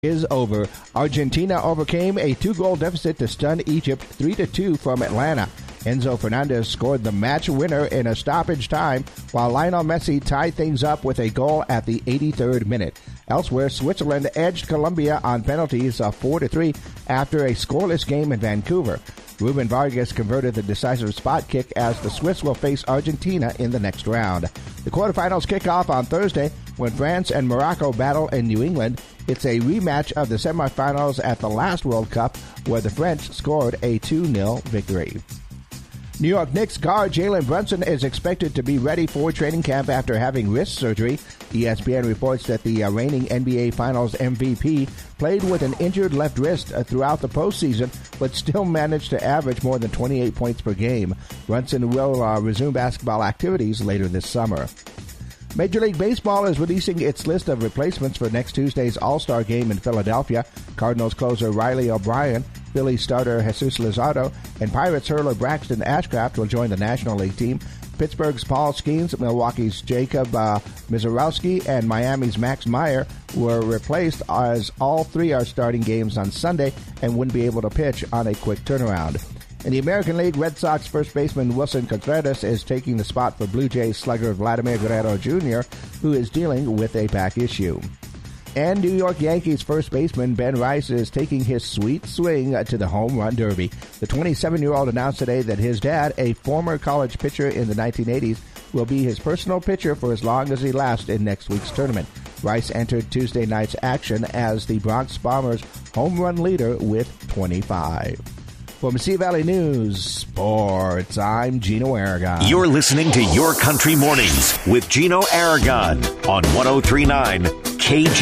is over. Argentina overcame a 2-goal deficit to stun Egypt 3-2 from Atlanta. Enzo Fernandez scored the match winner in a stoppage time, while Lionel Messi tied things up with a goal at the 83rd minute. Elsewhere, Switzerland edged Colombia on penalties of 4-3 after a scoreless game in Vancouver. Ruben Vargas converted the decisive spot kick as the Swiss will face Argentina in the next round. The quarterfinals kick off on Thursday when France and Morocco battle in New England. It's a rematch of the semifinals at the last World Cup, where the French scored a 2-0 victory. New York Knicks guard Jalen Brunson is expected to be ready for training camp after having wrist surgery. ESPN reports that the reigning NBA Finals MVP played with an injured left wrist throughout the postseason, but still managed to average more than 28 points per game. Brunson will resume basketball activities later this summer. Major League Baseball is releasing its list of replacements for next Tuesday's All-Star Game in Philadelphia. Cardinals closer Riley O'Brien, Phillies starter Jesus Luzardo, and Pirates hurler Braxton Ashcraft will join the National League team. Pittsburgh's Paul Skeens, Milwaukee's Jacob Mizorowski, and Miami's Max Meyer were replaced, as all three are starting games on Sunday and wouldn't be able to pitch on a quick turnaround. In the American League, Red Sox first baseman Wilson Contreras is taking the spot for Blue Jays slugger Vladimir Guerrero Jr., who is dealing with a back issue. And New York Yankees first baseman Ben Rice is taking his sweet swing to the home run derby. The 27-year-old announced today that his dad, a former college pitcher in the 1980s, will be his personal pitcher for as long as he lasts in next week's tournament. Rice entered Tuesday night's action as the Bronx Bombers' home run leader with 25. For Mesilla Valley News Sports, I'm Gino Aragon. You're listening to Your Country Mornings with Gino Aragon on 103.9 KG.